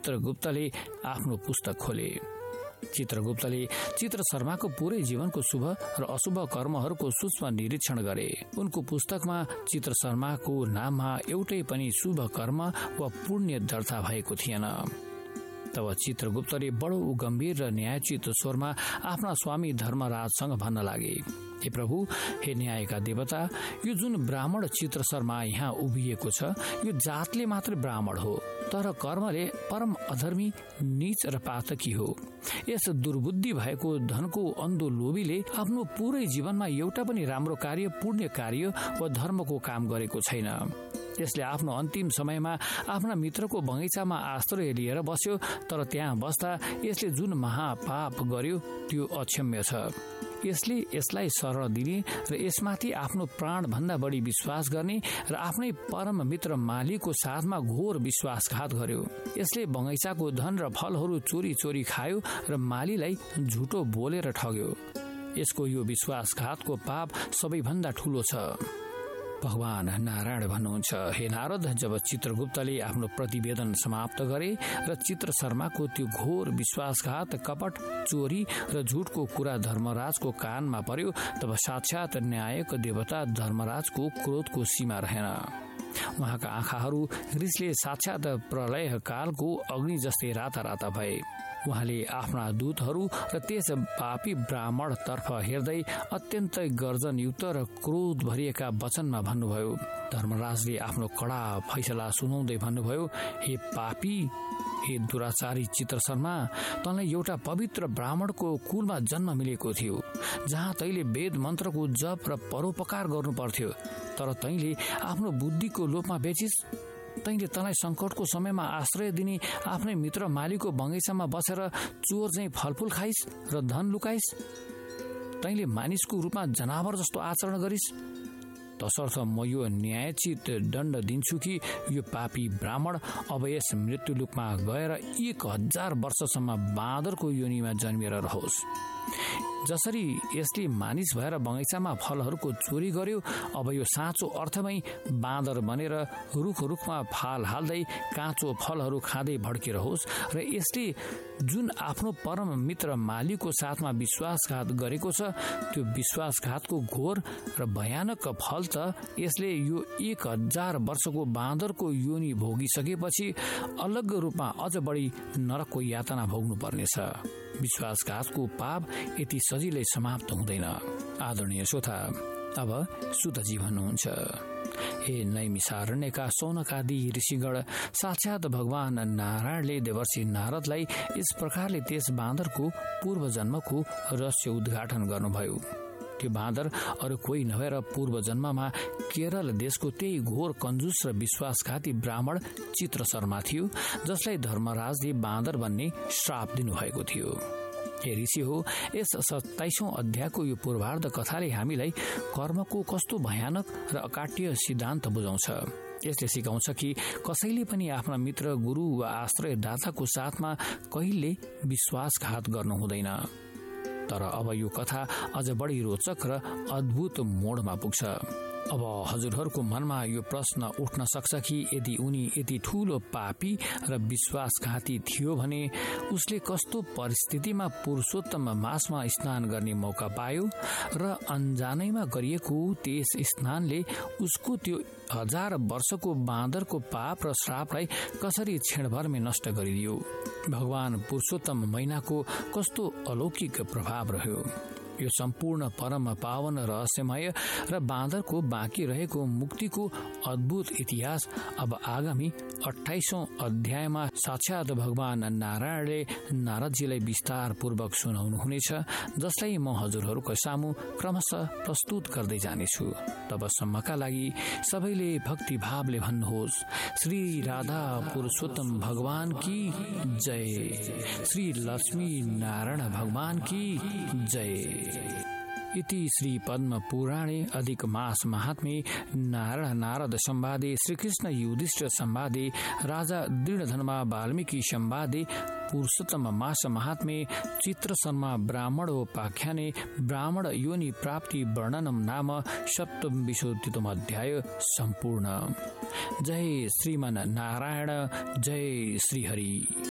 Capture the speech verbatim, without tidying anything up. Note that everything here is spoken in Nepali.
चित्रगुप्तले आफ्नो पुस्तक खोले। चित्रगुप्तले चित्र शर्माको पूरै जीवनको शुभ र अशुभ कर्महरूको सूक्ष्म निरीक्षण गरे। उनको पुस्तकमा चित्र शर्माको नाममा एउटै पनि शुभ कर्म वा पुण्य दर्ता भएको थिएन। तब चित्रगुप्तले बडो गम्भीर र न्यायोचित स्वरमा आफ्ना स्वामी धर्मराजसँग भन्न लागे, हे प्रभु, हे न्यायका देवता, यो जुन ब्राह्मण चित्र शर्मा यहाँ उभिएको छ, यो जातले मात्र ब्राह्मण हो, तर कर्मले परम अधर्मी, नीच र पातकी हो। यस दुर्बुद्धि भएको धनको अन्धो लोभीले आफ्नो पूरै जीवनमा एउटा पनि राम्रो कार्य, पुण्य कार्य वा धर्मको काम गरेको छैन। यसले आफ्नो अन्तिम समयमा आफ्ना मित्रको बगैँचामा आश्रय लिएर बस्यो, तर त्यहाँ बस्दा यसले जुन महापाप गर्यो त्यो अक्षम्य छ। यसले यसलाई शरण दिने र यसमाथि आफ्नो प्राण भन्दा बढी विश्वास गर्ने र आफ्नै परम मित्र मालीको साथमा घोर विश्वासघात गर्यो। यसले बगैँचाको धन र फलहरू चोरी चोरी खायो र मालीलाई झुटो बोलेर ठग्यो। यसको यो विश्वासघातको पाप सबैभन्दा ठूलो छ। भगवान नारायण भन्नुहुन्छ, हे नारद, जब चित्रगुप्तले आफ्नो प्रतिवेदन समाप्त गरे र चित्र शर्माको त्यो घोर विश्वासघात, कपट, चोरी र झुटको कुरा धर्मराजको कानमा पर्यो, तब साक्षात न्यायक देवता धर्मराजको क्रोधको सीमा रहेन। उहाँका आँखाहरू रिसले साक्षात प्रलय कालको अग्नि जस्तै राता राता भए। उहाँले आफ्ना दूतहरू र त्यस पापी ब्राह्मण तर्फ हेर्दै अत्यन्तै गर्जनयुक्त र क्रोध भरिएका वचनमा भन्नुभयो। धर्मराजले आफ्नो कडा फैसला सुनाउँदै भन्नुभयो, हे पापी, हे दुराचारी चित्र शर्मा, तँलाई एउटा पवित्र ब्राह्मणको कुलमा जन्म मिलेको थियो, जहाँ तैले वेद मन्त्रको जप र परोपकार गर्नु पर्थ्यो, तर तैले आफ्नो बुद्धिको लोभमा बेचिस। तैले तँलाई संकटको समयमा आश्रय दिने आफ्नै मित्र मालीको बगैँचामा बसेर चोर चाहिँ फलफूल खाइस र धन लुकाइस। तैले मानिसको रूपमा जनावर जस्तो आचरण गरिस। तसर्थ म यो न्यायोचित दण्ड दिन्छु कि यो पापी ब्राह्मण अब यस मृत्युलोकमा गएर एक हजार वर्षसम्म बाँदरको योनिमा जन्मेर रहोस्। जसरी यसले मानिस भएर बगैँचामा फलहरूको चोरी गर्यो, अब यो साँचो अर्थमै बाँदर बनेर रुख रुखमा फाल हाल्दै काँचो फलहरू खाँदै भड्किरहोस्। र यसले जुन आफ्नो परम मित्र मालीको साथमा विश्वासघात गरेको छ, त्यो विश्वासघातको घोर र भयानक फल त यसले यो एक हजार वर्षको बाँदरको योनि भोगिसकेपछि अलग रूपमा अझ बढी नरकको यातना भोग्नु पर्नेछ। विश्वासघातको पाप यति सजिलै समाप्त हुँदैन। आदरणीय श्रोता, अब सुतजी भन्नुहुन्छ, हे नैमिषारण्यका सौनकादि ऋषिगण, साक्षात भगवान नारायणले देवर्षि नारदलाई यस प्रकारले त्यस बाँदरको पूर्व जन्मको रहस्य उद्घाटन गर्नुभयो। त्यो बाँदर अरू कोही नभएर पूर्व जन्ममा केरल देशको त्यही घोर कन्जुस र विश्वासघाती ब्राह्मण चित्र शर्मा थियो, जसलाई धर्मराजले बाँदर बन्ने श्राप दिनुभएको थियो। हे ऋषि हो, यस सत्ताइसौं अध्यायको यो पूर्वार्ध कथाले हामीलाई कर्मको कस्तो भयानक र अकाट्य सिद्धान्त बुझाउँछ। यसले सिकाउँछ कि कसैले पनि आफ्ना मित्र, गुरु वा आश्रयदाताको साथमा कहिले विश्वासघात गर्नु हुँदैन। तर अब यो कथा अझ बढी रोचक र अद्भुत मोडमा पुग्छ। अब हजुरहरूको मनमा यो प्रश्न उठ्न सक्छ कि यदि उनी यति ठूलो पापी र विश्वासघाती थियो भने उसले कस्तो परिस्थितिमा पुरुषोत्तम मासमा स्नान गर्ने मौका पायो र अनजानैमा गरिएको त्यस स्नानले उसको त्यो हजार वर्षको बाँदरको पाप र श्रापलाई कसरी क्षणभरमै नष्ट गरिदियो। भगवान पुरुषोत्तम महिनाको कस्तो अलौकिक प्रभाव रह्यो। यो सम्पूर्ण परम पावन रहस्यमय र बाँदरको बाँकी रहेको मुक्तिको अद्भुत इतिहास अब आगामी अठाइसौं अध्यायमा साक्षात भगवान नारायणले नारदजीलाई विस्तार पूर्वक सुनाउनुहुनेछ, जसलाई म हजुरहरूको सामु क्रमशः प्रस्तुत गर्दै जानेछु। तबसम्मका लागि सबैले भक्ति भावले भन्नुहोस्, श्री राधा पुरुषोत्तम भगवान की जय, श्री लक्ष्मी नारायण भगवान की जय। इति श्री पद्म पुराणे अधिक मास महात्म्ये नारायण नारद संवादे श्रीकृष्ण युधिष्ठिर संवादे राजा दृढधर्मा वाल्मीकि संवादे पुरुषोत्तम मास महात्म्ये चित्र शर्मा ब्राह्मणोपाख्याने ब्राह्मण योनि प्राप्ति वर्णनम नाम सप्तविंशतितम अध्याय सम्पूर्ण। जय श्रीमन नारायण, जय श्री हरि।